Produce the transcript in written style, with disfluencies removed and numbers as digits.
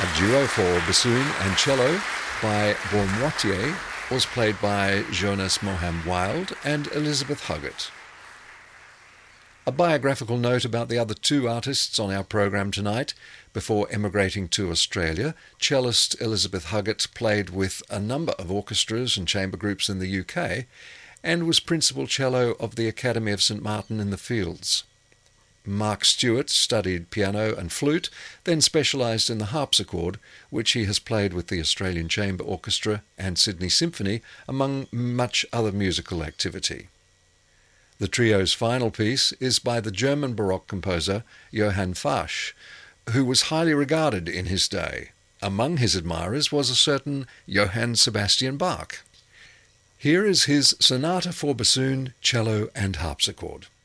A duo for bassoon and cello by Beaumoitier was played by Jonas Moham Wilde and Elizabeth Huggett. A biographical note about the other two artists on our program tonight. Before emigrating to Australia, cellist Elizabeth Huggett played with a number of orchestras and chamber groups in the UK and was principal cello of the Academy of St Martin in the Fields. Mark Stewart studied piano and flute, then specialised in the harpsichord, which he has played with the Australian Chamber Orchestra and Sydney Symphony, among much other musical activity. The trio's final piece is by the German Baroque composer Johann Fasch, who was highly regarded in his day. Among his admirers was a certain Johann Sebastian Bach. Here is his Sonata for bassoon, cello and harpsichord.